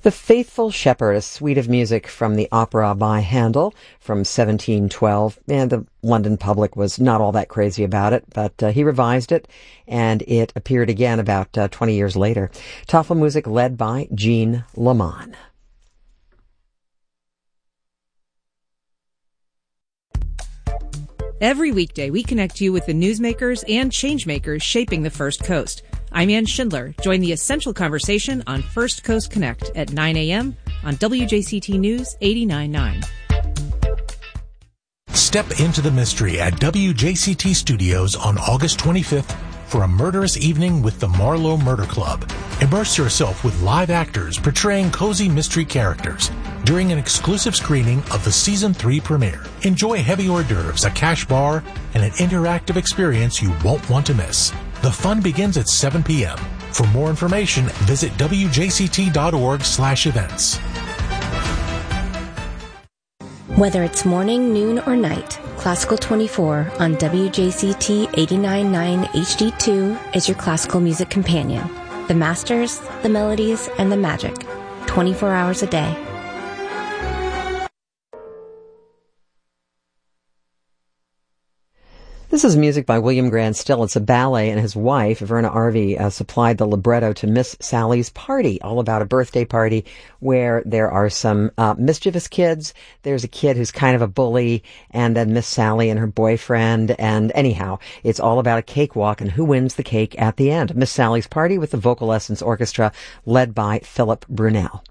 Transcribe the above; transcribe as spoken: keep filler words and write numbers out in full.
The Faithful Shepherd, a suite of music from the opera by Handel from seventeen twelve. And the London public was not all that crazy about it, but uh, he revised it, and it appeared again about uh, twenty years later. Tafelmusik led by Jean Lamont. Every weekday, we connect you with the newsmakers and changemakers shaping the First Coast. I'm Ann Schindler. Join the essential conversation on First Coast Connect at nine a.m. on W J C T News eighty-nine point nine. Step into the mystery at W J C T Studios on August twenty-fifth for a murderous evening with the Marlowe Murder Club. Immerse yourself with live actors portraying cozy mystery characters during an exclusive screening of the Season three premiere. Enjoy heavy hors d'oeuvres, a cash bar, and an interactive experience you won't want to miss. The fun begins at seven p.m. For more information, visit W J C T dot org slash events. Whether it's morning, noon, or night, Classical twenty-four on W J C T eighty-nine point nine H D two is your classical music companion. The masters, the melodies, and the magic. twenty-four hours a day. This is music by William Grant Still. It's a ballet, and his wife, Verna Arvey, uh, supplied the libretto to Miss Sally's Party, all about a birthday party where there are some uh, mischievous kids. There's a kid who's kind of a bully, and then Miss Sally and her boyfriend, and anyhow, it's all about a cakewalk and who wins the cake at the end. Miss Sally's Party with the Vocal Essence Orchestra, led by Philip Brunel.